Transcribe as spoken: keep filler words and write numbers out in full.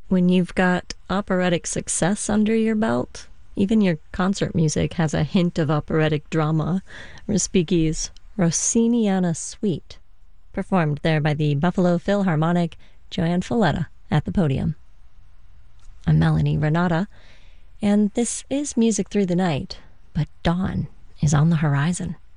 When you've got operatic success under your belt, even your concert music has a hint of operatic drama. Respighi's Rossiniana Suite, performed there by the Buffalo Philharmonic, Joanne Falletta at the podium. I'm Melanie Renata, and this is Music Through the Night, but dawn is on the horizon.